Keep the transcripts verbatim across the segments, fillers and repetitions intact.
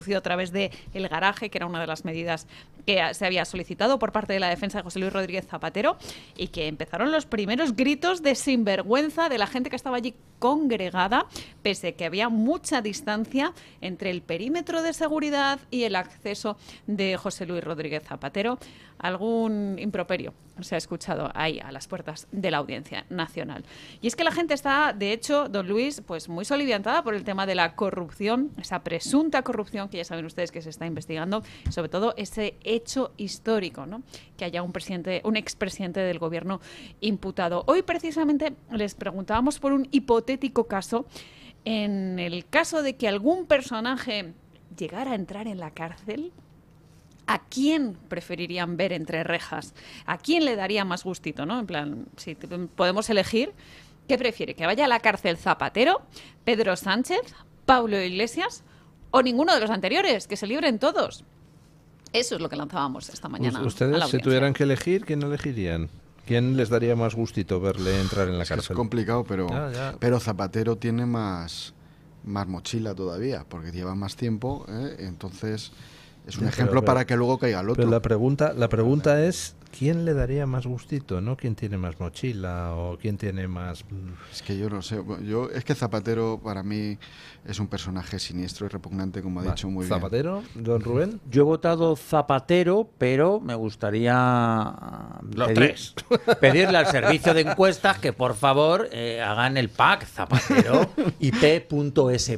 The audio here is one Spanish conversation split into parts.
a través del garaje, que era una de las medidas que se había solicitado por parte de la defensa de José Luis Rodríguez Zapatero, y que empezaron los primeros gritos de sinvergüenza de la gente que estaba allí congregada, pese a que había mucha distancia entre el perímetro de seguridad y el acceso de José Luis Rodríguez Zapatero. Algún improperio se ha escuchado ahí a las puertas de la Audiencia Nacional. Y es que la gente está, de hecho, don Luis, pues muy soliviantada por el tema de la corrupción, esa presunta corrupción que ya saben ustedes que se está investigando, y sobre todo ese hecho histórico, ¿no? Que haya un presidente, un expresidente del gobierno imputado. Hoy precisamente les preguntábamos por un hipotético caso, en el caso de que algún personaje llegara a entrar en la cárcel. ¿A quién preferirían ver entre rejas? ¿A quién le daría más gustito, no? En plan, si podemos elegir, ¿qué prefiere? ¿Que vaya a la cárcel Zapatero, Pedro Sánchez, Pablo Iglesias o ninguno de los anteriores? Que se libren todos. Eso es lo que lanzábamos esta mañana. Ustedes, si tuvieran que elegir, ¿quién elegirían? ¿Quién les daría más gustito verle entrar en la es cárcel? Es complicado, pero, ya, ya. pero Zapatero tiene más, más mochila todavía, porque lleva más tiempo, ¿eh? Entonces es un sí, ejemplo pero, para que luego caiga el otro. Pero la pregunta, la pregunta es, ¿quién le daría más gustito? ¿No? ¿Quién tiene más mochila o quién tiene más...? Es que yo no sé. Yo, es que Zapatero para mí es un personaje siniestro y repugnante, como ha Va, dicho muy ¿Zapatero, bien. don Rubén? Yo he votado Zapatero, pero me gustaría Los pedir, tres. pedirle al servicio de encuestas que por favor eh, hagan el pack Zapatero y P S.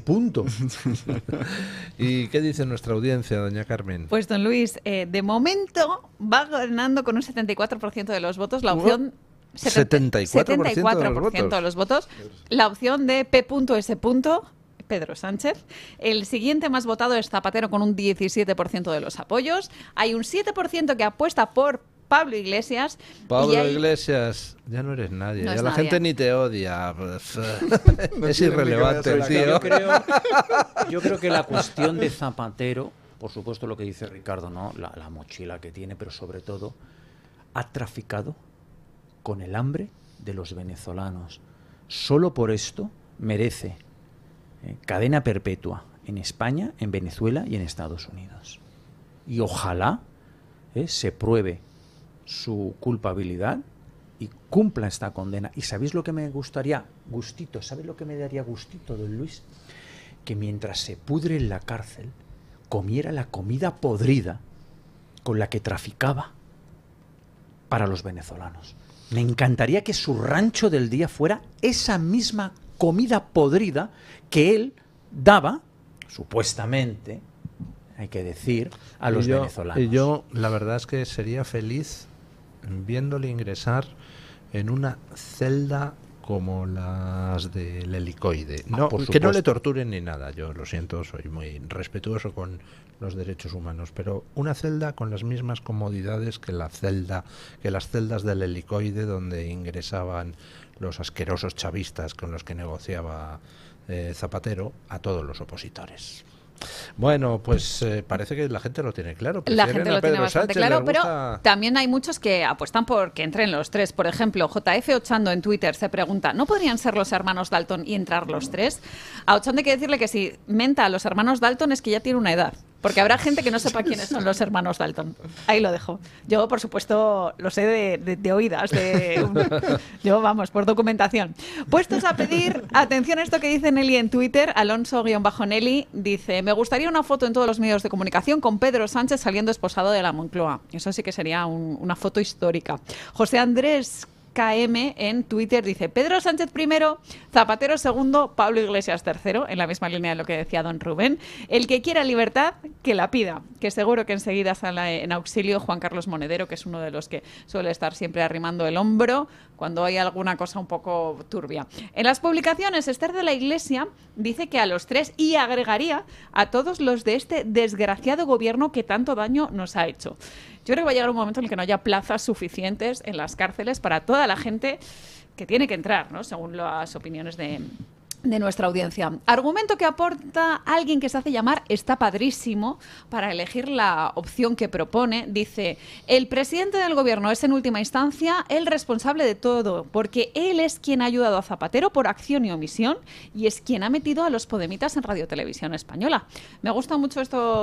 ¿Y qué dice nuestra audiencia, doña Carmen? Pues don Luis, eh, de momento va ganando con un setenta y cuatro por ciento de los votos la opción... setenta y cuatro por ciento, setenta y cuatro por ciento de los votos. La opción de P S. Pedro Sánchez. El siguiente más votado es Zapatero con un diecisiete por ciento de los apoyos. Hay un siete por ciento que apuesta por Pablo Iglesias. Pablo y hay... Iglesias, ya no eres nadie. No ya es la nadie. gente ni te odia. Pues, No es tiene irrelevante ni el que ver, tío. Yo creo, yo creo que la cuestión de Zapatero, por supuesto lo que dice Ricardo, ¿no? La, la mochila que tiene, pero sobre todo ha traficado con el hambre de los venezolanos. Solo por esto merece eh, cadena perpetua en España, en Venezuela y en Estados Unidos. Y ojalá eh, se pruebe su culpabilidad y cumpla esta condena. ¿Y sabéis lo que me gustaría? Gustito, ¿sabéis lo que me daría gustito, don Luis? Que mientras se pudre en la cárcel, comiera la comida podrida con la que traficaba para los venezolanos. Me encantaría que su rancho del día fuera esa misma comida podrida que él daba, supuestamente, hay que decir, a los y yo, venezolanos. Y yo, la verdad es que sería feliz viéndole ingresar en una celda como las del Helicoide. No, ah, que no le torturen ni nada. Yo lo siento, soy muy respetuoso con los derechos humanos, pero una celda con las mismas comodidades que la celda, que las celdas del Helicoide, donde ingresaban los asquerosos chavistas con los que negociaba eh, Zapatero a todos los opositores. Bueno, pues eh, parece que la gente lo tiene claro. La Prefieren gente a lo tiene Pedro bastante Sánchez, claro, les pero gusta... también hay muchos que apuestan por que entren los tres. Por ejemplo, J F Ochando en Twitter se pregunta, ¿no podrían ser los hermanos Dalton y entrar los tres? A Ochando hay que decirle que si menta a los hermanos Dalton es que ya tiene una edad. Porque habrá gente que no sepa quiénes son los hermanos Dalton. Ahí lo dejo. Yo, por supuesto, lo sé de, de, de oídas. De un, yo, vamos, por documentación. Puestos a pedir, atención a esto que dice Nelly en Twitter, Alonso-Nelly dice, me gustaría una foto en todos los medios de comunicación con Pedro Sánchez saliendo esposado de la Moncloa. Eso sí que sería un, una foto histórica. José Andrés K M en Twitter dice, Pedro Sánchez primero, Zapatero segundo, Pablo Iglesias tercero, en la misma línea de lo que decía don Rubén. El que quiera libertad, que la pida, que seguro que enseguida sale en auxilio Juan Carlos Monedero, que es uno de los que suele estar siempre arrimando el hombro cuando hay alguna cosa un poco turbia. En las publicaciones, Esther de la Iglesia dice que a los tres, y agregaría a todos los de este desgraciado gobierno que tanto daño nos ha hecho. Yo creo que va a llegar un momento en el que no haya plazas suficientes en las cárceles para toda la gente que tiene que entrar, ¿no? Según las opiniones de, de nuestra audiencia. Argumento que aporta alguien que se hace llamar Está Padrísimo para elegir la opción que propone. Dice, el presidente del gobierno es en última instancia el responsable de todo, porque él es quien ha ayudado a Zapatero por acción y omisión y es quien ha metido a los podemitas en Radio Televisión Española. Me gusta mucho esto